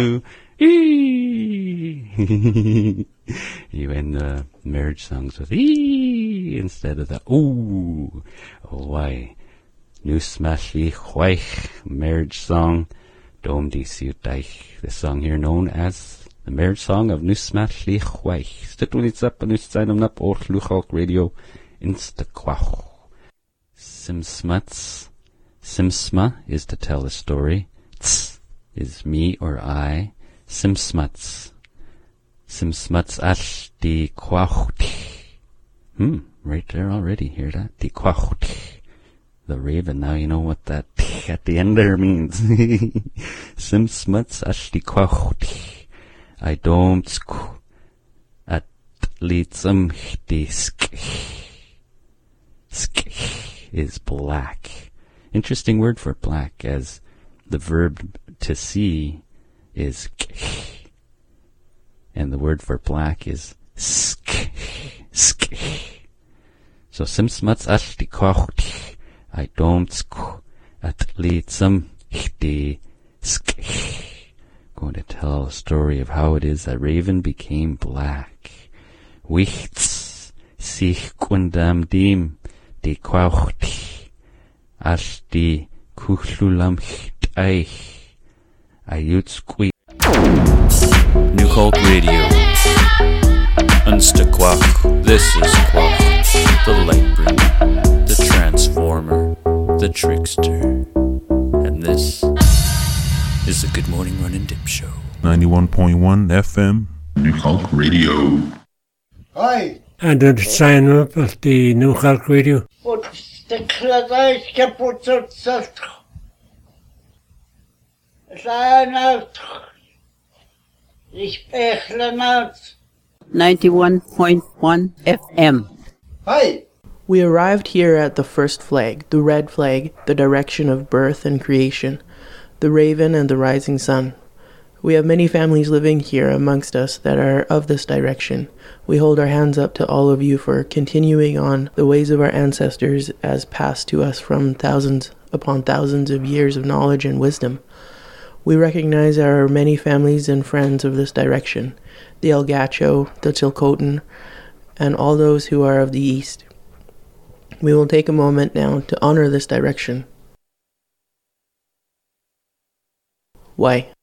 Even the marriage songs with ee instead of the ooh. Oh, why? Nusmashi Huaich marriage song. Dom di Siutaich. The song here known as the marriage song of Nusmashi Huaich. Stitulitsap Nuszainamnap or Luchalk Radio Instaquach. Simsmuts. Simsma is to tell a story. Tss is me or I. Simsmuts. Simsmuts ash di quachuti. Right there already. Hear that? Di quachuti. The raven. Now you know what that at the end there means. Simsmuts ash di quachuti. I don't sku. At litsum di sk. Sk is black. Interesting word for black, as the verb to see is k, and the word for black is sk. Sk. So simsmuts ashti kocht. I don't sku at litsum hti sk. Going to tell a story of how it is that raven became black. Wichts sich kundam dim di kocht. Ashti kuchlulam cht'eich. Ayutskwi. New Hulk Radio. Unstaquach. This is Quach. The Lightbringer. The Transformer. The Trickster. And this is the Good Morning Run and Dip Show. 91.1 FM. New Hulk Radio. Hi. And then sign up at the New Hulk Radio. But the cladais kaput zat. Sign out. Ich bechlen out. 91.1 FM. Hi. We arrived here at the first flag, the red flag, the direction of birth and creation, the raven and the rising sun. We have many families living here amongst us that are of this direction. We hold our hands up to all of you for continuing on the ways of our ancestors as passed to us from thousands upon thousands of years of knowledge and wisdom. We recognize our many families and friends of this direction, the El Gacho, the Chilcotin, and all those who are of the East. We will take a moment now to honor this direction. Why?